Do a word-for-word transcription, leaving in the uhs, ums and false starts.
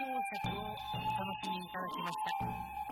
作をお楽しみいただきました。